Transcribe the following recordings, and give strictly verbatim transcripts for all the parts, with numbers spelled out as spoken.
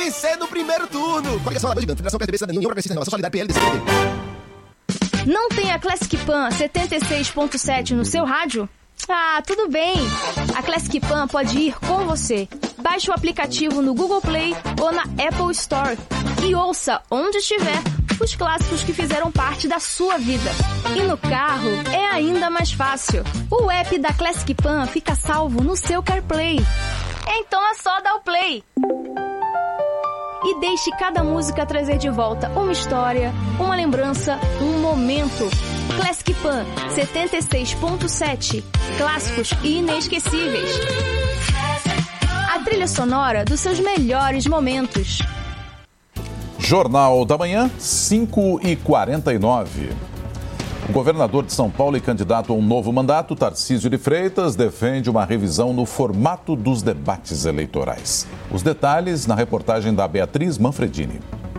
vencer no primeiro turno. Coligação Lagoa Gigante, Federação P S D B, Cidadania, União Progressista, Renovação Solidária, P L, D C P D. Não tem a Classic Pan setenta e seis ponto sete no seu rádio? Ah, tudo bem. A Classic Pan pode ir com você. Baixe o aplicativo no Google Play ou na Apple Store e ouça onde estiver os clássicos que fizeram parte da sua vida. E no carro é ainda mais fácil. O app da Classic Pan fica salvo no seu CarPlay. Então é só dar o play. E deixe cada música trazer de volta uma história, uma lembrança, um momento. Classic Pan setenta e seis ponto sete. Clássicos inesquecíveis. A trilha sonora dos seus melhores momentos. Jornal da Manhã, cinco e quarenta e nove. O governador de São Paulo e candidato a um novo mandato, Tarcísio de Freitas, defende uma revisão no formato dos debates eleitorais. Os detalhes na reportagem da Beatriz Manfredini.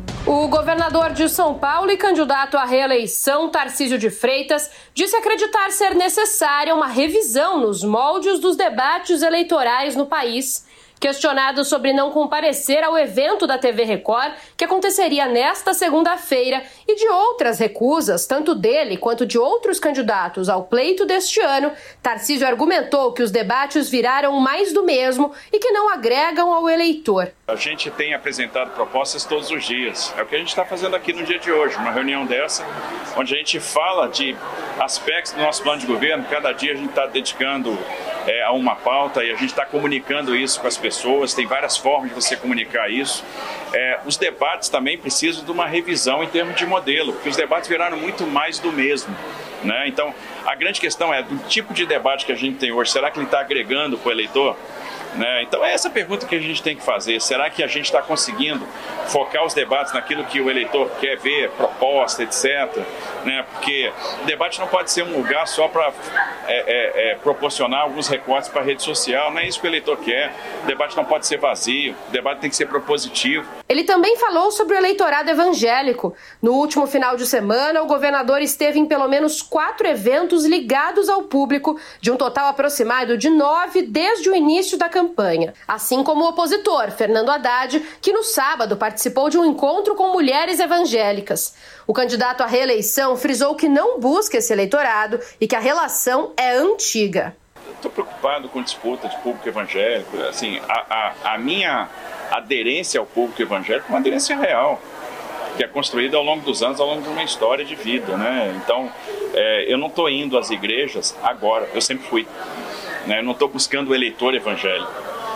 O governador de São Paulo e candidato à reeleição, Tarcísio de Freitas, disse acreditar ser necessária uma revisão nos moldes dos debates eleitorais no país. Questionado sobre não comparecer ao evento da T V Record, que aconteceria nesta segunda-feira, e de outras recusas, tanto dele quanto de outros candidatos ao pleito deste ano, Tarcísio argumentou que os debates viraram mais do mesmo e que não agregam ao eleitor. A gente tem apresentado propostas todos os dias. É o que a gente está fazendo aqui no dia de hoje, uma reunião dessa, onde a gente fala de aspectos do nosso plano de governo. Cada dia a gente está dedicando é, a uma pauta e a gente está comunicando isso com as pessoas. Tem várias formas de você comunicar isso. É, os debates também precisam de uma revisão em termos de modelo, porque os debates viraram muito mais do mesmo, né? Então, a grande questão é do tipo de debate que a gente tem hoje, será que ele está agregando para o eleitor? Né? Então é essa pergunta que a gente tem que fazer. Será que a gente está conseguindo focar os debates naquilo que o eleitor quer ver, proposta, etcétera. Né? Porque o debate não pode ser um lugar só para é, é, é, proporcionar alguns recortes para a rede social. Não é isso que o eleitor quer. O debate não pode ser vazio, o debate tem que ser propositivo. Ele também falou sobre o eleitorado evangélico. No último final de semana, o governador esteve em pelo menos quatro eventos ligados ao público, de um total aproximado de nove desde o início da campanha. Campanha. Assim como o opositor, Fernando Haddad, que no sábado participou de um encontro com mulheres evangélicas. O candidato à reeleição frisou que não busca esse eleitorado e que a relação é antiga. Estou preocupado com disputa de público evangélico. Assim, a, a, a minha aderência ao público evangélico é uma aderência real, que é construída ao longo dos anos, ao longo de uma história de vida, né? Então, é, eu não estou indo às igrejas agora, eu sempre fui. Né? Eu não estou buscando o eleitor evangélico.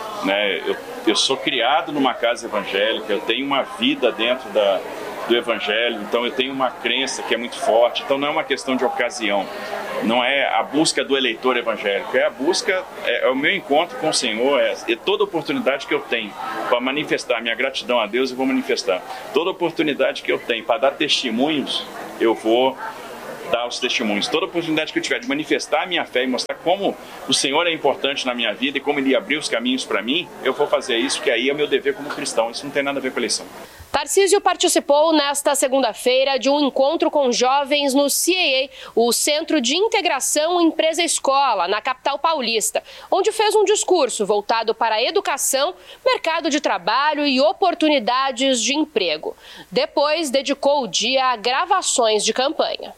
Né? Eu, eu sou criado numa casa evangélica, eu tenho uma vida dentro da, do evangelho, então eu tenho uma crença que é muito forte. Então não é uma questão de ocasião, não é a busca do eleitor evangélico, é a busca, é, é o meu encontro com o Senhor, é, é toda oportunidade que eu tenho para manifestar minha gratidão a Deus, eu vou manifestar. Toda oportunidade que eu tenho para dar testemunhos, eu vou dar os testemunhos. Toda oportunidade que eu tiver de manifestar a minha fé e mostrar como o Senhor é importante na minha vida e como Ele abriu os caminhos para mim, eu vou fazer isso, que aí é meu dever como cristão. Isso não tem nada a ver com a eleição. Tarcísio participou nesta segunda-feira de um encontro com jovens no C A A, o Centro de Integração Empresa-Escola, na capital paulista, onde fez um discurso voltado para a educação, mercado de trabalho e oportunidades de emprego. Depois, dedicou o dia a gravações de campanha.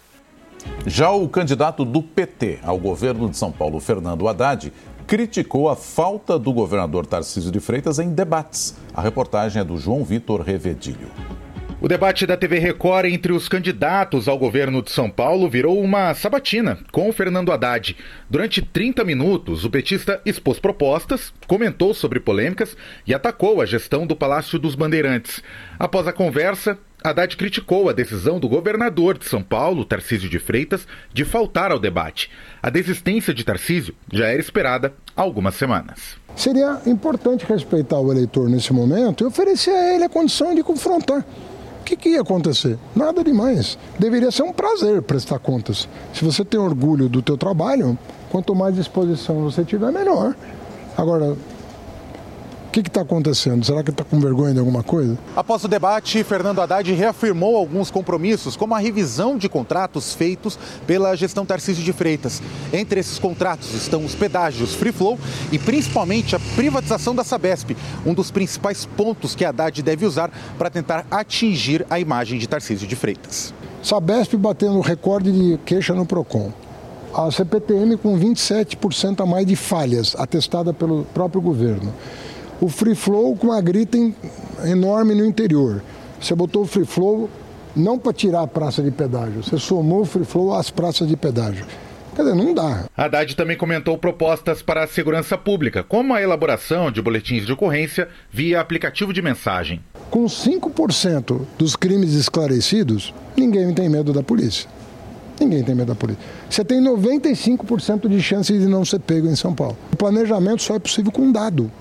Já o candidato do P T ao governo de São Paulo, Fernando Haddad, criticou a falta do governador Tarcísio de Freitas em debates. A reportagem é do João Vitor Revedilho. O debate da T V Record entre os candidatos ao governo de São Paulo virou uma sabatina com o Fernando Haddad. Durante trinta minutos, o petista expôs propostas, comentou sobre polêmicas e atacou a gestão do Palácio dos Bandeirantes. Após a conversa, Haddad criticou a decisão do governador de São Paulo, Tarcísio de Freitas, de faltar ao debate. A desistência de Tarcísio já era esperada há algumas semanas. Seria importante respeitar o eleitor nesse momento e oferecer a ele a condição de confrontar. O que, que ia acontecer? Nada demais. Deveria ser um prazer prestar contas. Se você tem orgulho do teu trabalho, quanto mais disposição você tiver, melhor. Agora, O que está acontecendo? Será que está com vergonha de alguma coisa? Após o debate, Fernando Haddad reafirmou alguns compromissos, como a revisão de contratos feitos pela gestão Tarcísio de Freitas. Entre esses contratos estão os pedágios Free Flow e principalmente a privatização da Sabesp, um dos principais pontos que Haddad deve usar para tentar atingir a imagem de Tarcísio de Freitas. Sabesp batendo recorde de queixa no Procon. A C P T M com vinte e sete por cento a mais de falhas, atestada pelo próprio governo. O Free Flow com uma grita enorme no interior. Você botou o Free Flow não para tirar a praça de pedágio, você somou o Free Flow às praças de pedágio. Quer dizer, não dá. Haddad também comentou propostas para a segurança pública, como a elaboração de boletins de ocorrência via aplicativo de mensagem. Com cinco por cento dos crimes esclarecidos, ninguém tem medo da polícia. Ninguém tem medo da polícia. Você tem noventa e cinco por cento de chance de não ser pego em São Paulo. O planejamento só é possível com dado.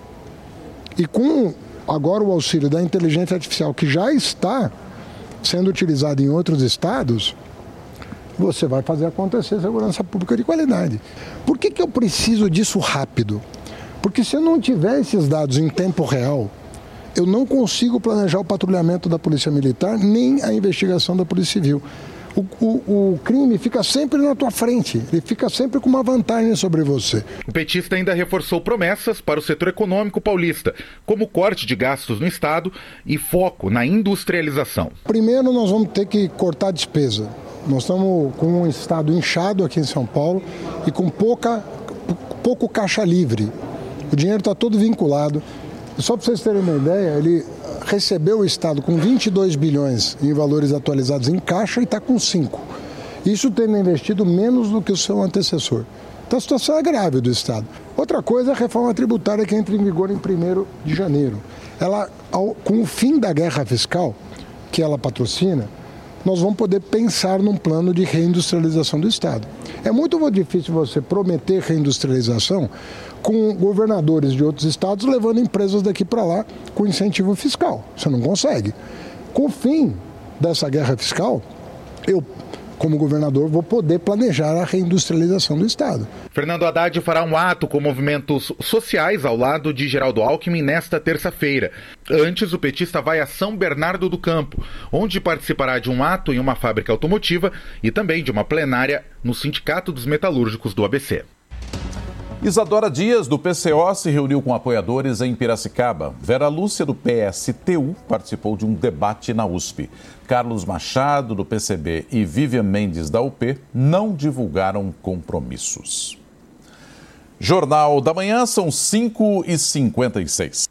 E com agora o auxílio da inteligência artificial, que já está sendo utilizado em outros estados, você vai fazer acontecer segurança pública de qualidade. Por que que eu preciso disso rápido? Porque se eu não tiver esses dados em tempo real, eu não consigo planejar o patrulhamento da Polícia Militar nem a investigação da Polícia Civil. O, o, o crime fica sempre na tua frente, ele fica sempre com uma vantagem sobre você. O petista ainda reforçou promessas para o setor econômico paulista, como corte de gastos no Estado e foco na industrialização. Primeiro nós vamos ter que cortar a despesa. Nós estamos com um Estado inchado aqui em São Paulo e com pouca, pouco caixa livre. O dinheiro está todo vinculado. Só para vocês terem uma ideia, ele recebeu o Estado com vinte e dois bilhões em valores atualizados em caixa e está com cinco. Isso tendo investido menos do que o seu antecessor. Então a situação é grave do Estado. Outra coisa é a reforma tributária que entra em vigor em primeiro de janeiro. Ela, ao, com o fim da guerra fiscal, que ela patrocina, nós vamos poder pensar num plano de reindustrialização do Estado. É muito difícil você prometer reindustrialização com governadores de outros estados levando empresas daqui para lá com incentivo fiscal. Você não consegue. Com o fim dessa guerra fiscal, eu, como governador, vou poder planejar a reindustrialização do Estado. Fernando Haddad fará um ato com movimentos sociais ao lado de Geraldo Alckmin nesta terça-feira. Antes, o petista vai a São Bernardo do Campo, onde participará de um ato em uma fábrica automotiva e também de uma plenária no Sindicato dos Metalúrgicos do A B C. Isadora Dias, do P C O, se reuniu com apoiadores em Piracicaba. Vera Lúcia, do P S T U, participou de um debate na U S P. Carlos Machado, do P C B, e Vivian Mendes, da U P, não divulgaram compromissos. Jornal da Manhã, são cinco e cinquenta e seis.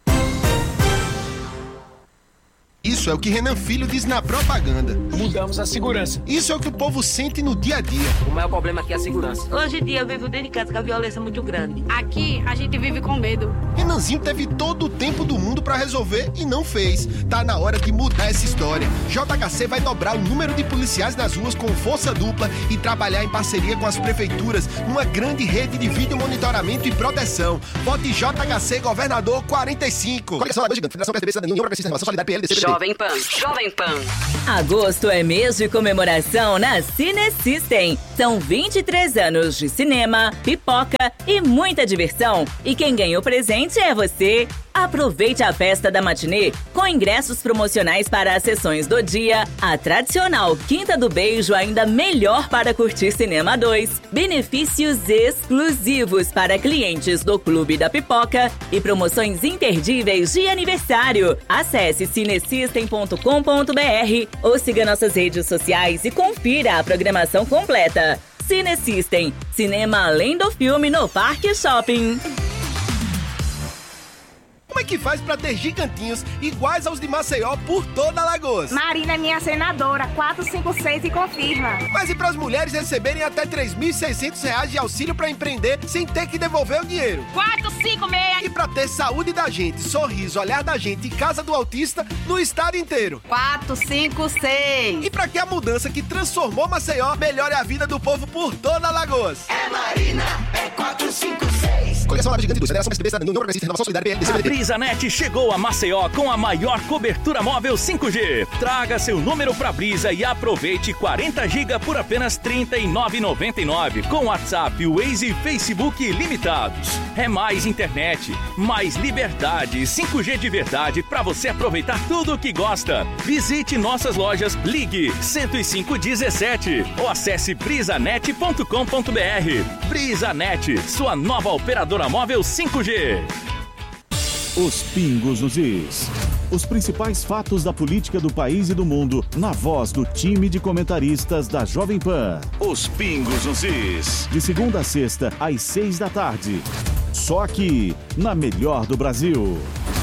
Isso é o que Renan Filho diz na propaganda. Mudamos a segurança. Isso é o que o povo sente no dia a dia. O maior problema aqui é a segurança. Hoje em dia eu vivo dentro de casa com a violência muito grande. Aqui a gente vive com medo. Renanzinho teve todo o tempo do mundo pra resolver e não fez. Tá na hora de mudar essa história. J H C vai dobrar o número de policiais nas ruas com força dupla e trabalhar em parceria com as prefeituras numa grande rede de vídeo monitoramento e proteção. Vote J H C Governador quarenta e cinco. Coligação Lagoa Gigante, Federação P S B, Cidadania, União Progressista, Renovação Solidária, P L, D C, Jovem Pan, Jovem Pan. Agosto é mês de comemoração na Cine System. São vinte e três anos de cinema, pipoca e muita diversão. E quem ganhou presente é você. Aproveite a festa da matinê com ingressos promocionais para as sessões do dia, a tradicional Quinta do Beijo ainda melhor para curtir Cinema dois, benefícios exclusivos para clientes do Clube da Pipoca e promoções imperdíveis de aniversário. Acesse cinesystem ponto com ponto br ou siga nossas redes sociais e confira a programação completa. Cine System, cinema além do filme no Parque Shopping. Como é que faz pra ter gigantinhos iguais aos de Maceió por toda Alagoas? Marina é minha senadora, quatro cinco seis e confirma. Mas e pras mulheres receberem até três mil e seiscentos reais de auxílio pra empreender sem ter que devolver o dinheiro? quatro cinco seis. E pra ter saúde da gente, sorriso, olhar da gente e casa do autista no estado inteiro? quatro cinco seis. E pra que a mudança que transformou Maceió melhore a vida do povo por toda Alagoas? É Marina, é quatro cinco seis. Coligação Área Gigante de Luz, Federação S B B, União Progressista, Renovação Solidária, P L D C, A BrisaNet chegou a Maceió com a maior cobertura móvel cinco G. Traga seu número pra Brisa e aproveite quarenta gigas por apenas trinta e nove reais e noventa e nove centavos com WhatsApp, Waze e Facebook ilimitados. É mais internet, mais liberdade, cinco G de verdade pra você aproveitar tudo o que gosta. Visite nossas lojas, ligue cento e cinco dezessete ou acesse brisanet ponto com ponto br. BrisaNet, sua nova operadora móvel cinco G. Os pingos nos is. Os principais fatos da política do país e do mundo, na voz do time de comentaristas da Jovem Pan. Os pingos nos is. De segunda a sexta, às seis da tarde. Só aqui, na Melhor do Brasil.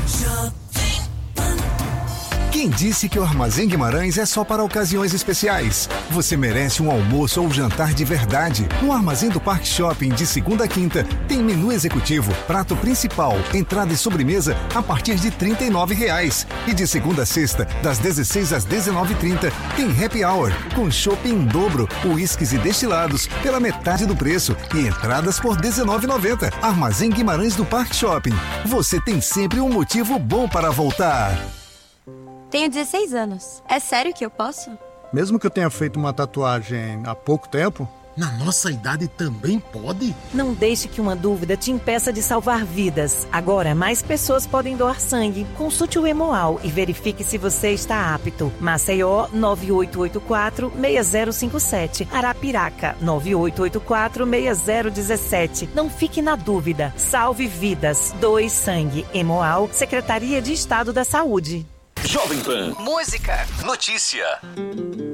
Quem disse que o Armazém Guimarães é só para ocasiões especiais? Você merece um almoço ou jantar de verdade. No Armazém do Parque Shopping, de segunda a quinta, tem menu executivo, prato principal, entrada e sobremesa a partir de trinta e nove reais. E de segunda a sexta, das dezesseis às dezenove e trinta, tem happy hour, com chopp em dobro, uísques e destilados pela metade do preço e entradas por dezenove reais e noventa centavos. Armazém Guimarães do Parque Shopping. Você tem sempre um motivo bom para voltar. Tenho dezesseis anos. É sério que eu posso? Mesmo que eu tenha feito uma tatuagem há pouco tempo? Na nossa idade também pode? Não deixe que uma dúvida te impeça de salvar vidas. Agora, mais pessoas podem doar sangue. Consulte o Hemoal e verifique se você está apto. Maceió, nove oito oito quatro, seis zero cinco sete. Arapiraca, nove oito oito quatro, seis zero um sete. Não fique na dúvida. Salve vidas. Doe sangue. Hemoal, Secretaria de Estado da Saúde. Jovem Pan. Música. Notícia.